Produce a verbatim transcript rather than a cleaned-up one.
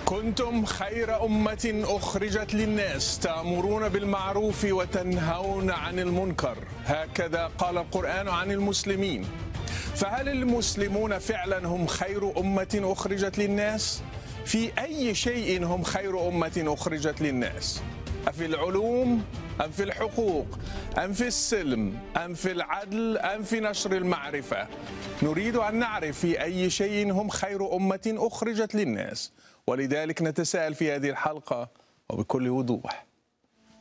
كنتم خير أمة أخرجت للناس تأمرون بالمعروف وتنهون عن المنكر، هكذا قال القرآن عن المسلمين. فهل المسلمون فعلا هم خير أمة أخرجت للناس؟ في أي شيء هم خير أمة أخرجت للناس؟ أفي العلوم أم في الحقوق أم في السلم أم في العدل أم في نشر المعرفة؟ نريد أن نعرف في أي شيء هم خير أمة أخرجت للناس، ولذلك نتساءل في هذه الحلقة وبكل وضوح.